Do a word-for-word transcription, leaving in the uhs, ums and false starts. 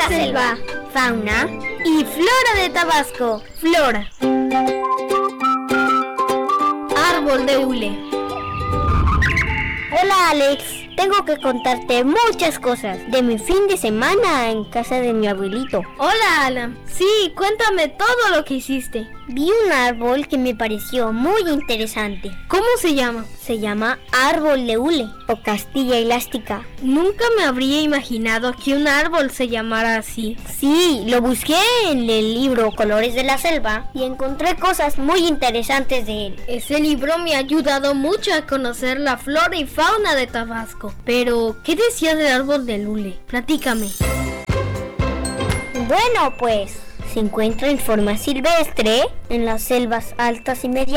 selva, fauna y flora de Tabasco. Flora. Árbol de hule. Hola Alex, tengo que contarte muchas cosas de mi fin de semana en casa de mi abuelito. Hola Alan, sí, cuéntame todo lo que hiciste. Vi un árbol que me pareció muy interesante. ¿Cómo se llama? Se llama árbol de hule o castilla elástica. Nunca me habría imaginado que un árbol se llamara así. Sí, lo busqué en el libro Colores de la Selva y encontré cosas muy interesantes de él. Ese libro me ha ayudado mucho a conocer la flora y fauna de Tabasco. Pero, ¿qué decía del árbol de hule? Platícame. Bueno, pues se encuentra en forma silvestre en las selvas altas y medianas